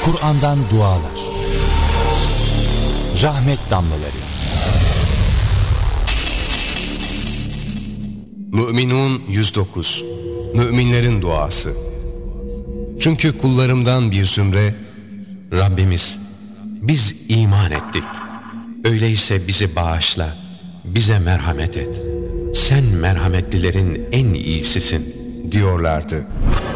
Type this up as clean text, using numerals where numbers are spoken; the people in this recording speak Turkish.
Kur'an'dan dualar. Rahmet damlaları. Mü'minun 109. Müminlerin duası. Çünkü kullarımdan bir zümre, Rabbimiz, biz iman ettik. Öyleyse bizi bağışla, bize merhamet et. Sen merhametlilerin en iyisisin diyorlardı.